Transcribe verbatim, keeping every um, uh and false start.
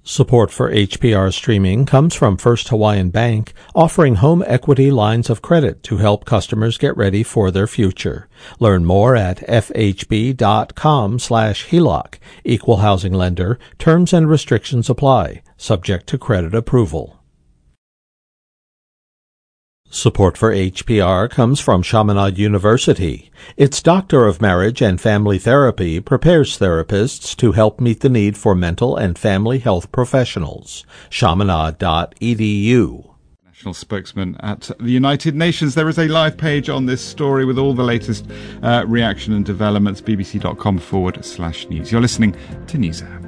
Support for H P R streaming comes from First Hawaiian Bank, offering home equity lines of credit to help customers get ready for their future. Learn more at fhb.com slash HELOC. Equal housing lender. Terms and restrictions apply. Subject to credit approval. Support for H P R comes from Chaminade University. Its Doctor of Marriage and Family Therapy prepares therapists to help meet the need for mental and family health professionals. chaminade dot e d u. National spokesman at the United Nations. There is a live page on this story with all the latest uh, reaction and developments, bbc.com forward slash news. You're listening to NewsHour.